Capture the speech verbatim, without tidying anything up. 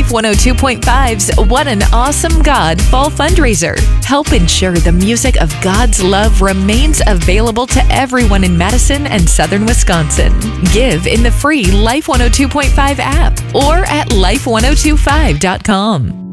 Life one oh two point five's What an Awesome God Fall Fundraiser. Help ensure the music of God's love remains available to everyone in Madison and Southern Wisconsin. Give in the free Life one oh two point five app or at life one oh two five dot com.